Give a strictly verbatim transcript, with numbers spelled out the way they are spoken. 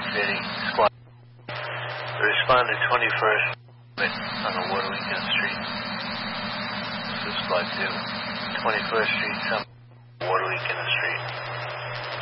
City, squad. Respond to twenty-first on the Waterloo Street. This is squad two. twenty-first Street, some Waterloo Street.